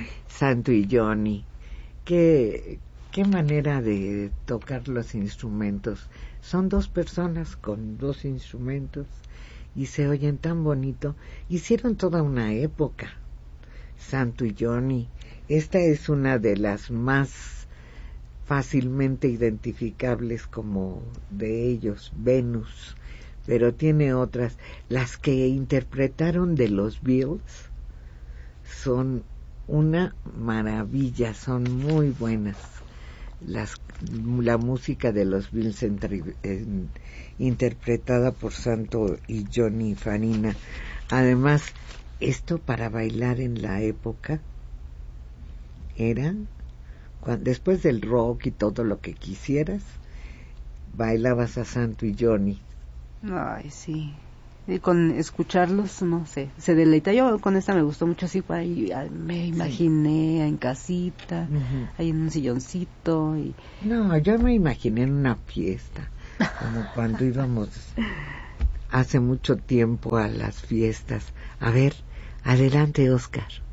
Santo y Johnny. Qué manera de tocar los instrumentos. Son dos personas con dos instrumentos y se oyen tan bonito. Hicieron toda una época, Santo y Johnny. Esta es una de las más fácilmente identificables como de ellos, Venus, pero tiene otras. Las que interpretaron de los Beatles son una maravilla, son muy buenas. La música de los Beatles interpretada por Santo y Johnny Farina. Además, esto para bailar en la época era después del rock y todo lo que quisieras, bailabas a Santo y Johnny. Ay, sí. Y con escucharlos, no sé, se deleita. Yo con esta me gustó mucho, así por ahí me imaginé en casita, ahí en un silloncito. No, yo me imaginé en una fiesta, como cuando íbamos hace mucho tiempo a las fiestas. A ver, adelante, Oscar.